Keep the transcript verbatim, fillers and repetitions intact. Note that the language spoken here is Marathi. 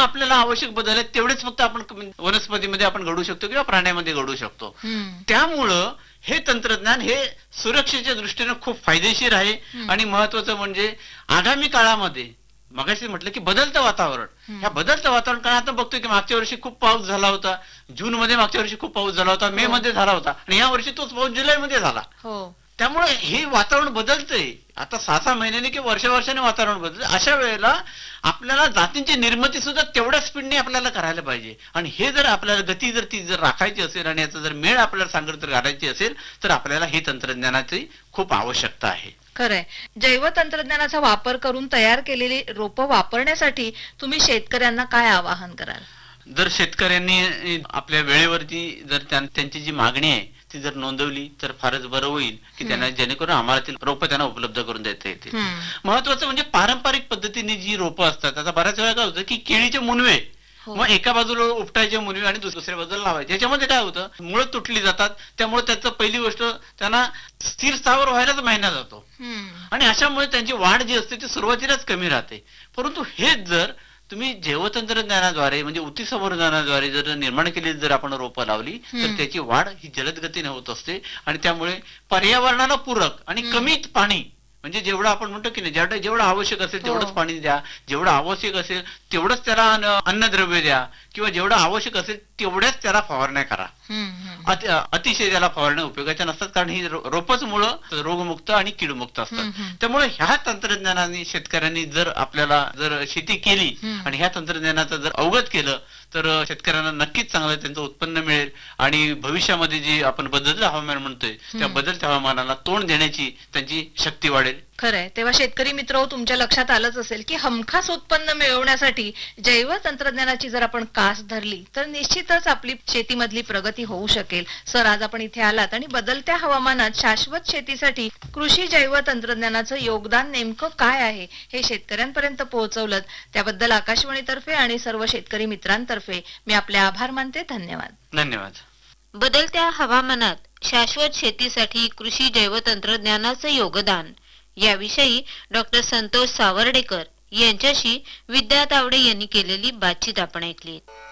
आपल्याला आवश्यक बदल आहेत तेवढेच फक्त आपण वनस्पतीमध्ये आपण घडू शकतो किंवा प्राण्यामध्ये घडू शकतो. त्यामुळं हे तंत्रज्ञान हे सुरक्षेच्या दृष्टीने खूप फायदेशीर आहे. आणि महत्वाचं म्हणजे आगामी काळामध्ये मगाशी म्हटलं की बदलतं वातावरण, ह्या बदलतं वातावरण कारण आता बघतोय की मागच्या वर्षी खूप पाऊस झाला होता, जून मध्ये मागच्या वर्षी खूप पाऊस झाला होता, मे मध्ये झाला होता, आणि या वर्षी तोच पाऊस जुलै मध्ये झाला. त्यामुळे हे वातावरण बदलतंय आता सहा सहा महिन्यांनी किंवा वर्षा वर्षाने वातावरण बदलतं. अशा वेळेला आपल्याला जातींची निर्मिती सुद्धा तेवढ्या स्पीडने आपल्याला करायला पाहिजे. आणि हे जर आपल्याला गती जर ती जर राखायची असेल आणि याचा जर मेळ आपल्याला सांगत जर घालायची असेल तर आपल्याला हे तंत्रज्ञानाची खूप आवश्यकता आहे. खरंय. जैव तंत्रज्ञानाचा वापर करून तयार केलेली रोपं वापरण्यासाठी तुम्ही शेतकऱ्यांना काय आवाहन कराल? जर शेतकऱ्यांनी आपल्या वेळेवरती जर त्यांची जी मागणी आहे ती जर नोंदवली तर फारच बरं होईल की त्यांना जेणेकरून आम्हाला रोपं त्यांना उपलब्ध करून देता येतील. महत्वाचं म्हणजे पारंपरिक पद्धतीने जी रोपं असतात, आता बऱ्याच वेळा काय होतं की केळीचे मुनवे मग एका बाजूला उपटायचे मुनवे आणि दुसऱ्या बाजूला लावायचे, याच्यामध्ये काय होतं मुळं तुटली जातात. त्यामुळे त्याचं पहिली गोष्ट त्यांना स्थिर स्थावर व्हायलाच महिना जातो आणि अशामुळे त्यांची वाढ जी असते ती सुरुवातीलाच कमी राहते. परंतु हेच जर तुम्ही जैवतंत्रज्ञानाद्वारे म्हणजे उती संवर्धनाद्वारे जर निर्माण केली जर आपण रोपं लावली तर त्याची वाढ ही जलद गतीने होत असते आणि त्यामुळे पर्यावरणाला पूरक आणि कमीत पाणी म्हणजे जेवढं आपण म्हणतो की नाही जेवढं जेवढं आवश्यक असेल तेवढंच पाणी द्या, जेवढं आवश्यक असेल तेवढंच त्याला अन्नद्रव्य द्या किंवा जेवढं आवश्यक असेल तेवढ्याच त्याला फवारण्या करा. अतिशय त्याला फवारण्या उपयोगाच्या नसतात कारण ही रोपच मुळं रोगमुक्त आणि कीडमुक्त असतात. त्यामुळे ह्या तंत्रज्ञानाने शेतकऱ्यांनी जर आपल्याला जर शेती केली आणि ह्या तंत्रज्ञानाचं जर अवगत केलं तर शेतकऱ्यांना नक्कीच चांगलं त्यांचं उत्पन्न मिळेल आणि भविष्यामध्ये जे आपण बदलतं हवामान म्हणतोय त्या बदलत्या हवामानाला तोंड देण्याची त्यांची शक्ती वाढेल. खरंय. तेव्हा शेतकरी मित्र तुमच्या लक्षात आलंच असेल की हमखास उत्पन्न मिळवण्यासाठी जैव तंत्रज्ञानाची जर आपण कास धरली तर निश्चितच आपली शेतीमधली प्रगती होऊ शकेल. सर, आज आपण इथे आलात आणि बदलत्या हवामानात शाश्वत शेतीसाठी कृषी जैव तंत्रज्ञानाचं योगदान नेमकं काय आहे हे शेतकऱ्यांपर्यंत पोहोचवलं. त्याबद्दल आकाशवाणीतर्फे आणि सर्व शेतकरी मित्रांतर्फे मी आपले आभार मानते. धन्यवाद. धन्यवाद. बदलत्या हवामानात शाश्वत शेतीसाठी कृषी जैव तंत्रज्ञानाचं योगदान याविषयी डॉक्टर संतोष सावर्डेकर यांच्याशी विद्या तावडे यांनी केलेली बातचीत आपण ऐकली.